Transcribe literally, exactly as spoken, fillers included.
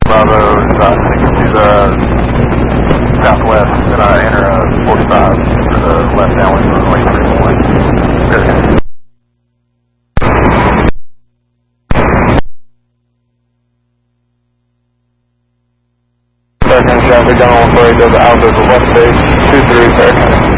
Bravo is uh, taking to the southwest and uh, enter uh, forty-five to the left downwind runway thirty-one. American traffic on one forty to the Alpha for west base two three, sir.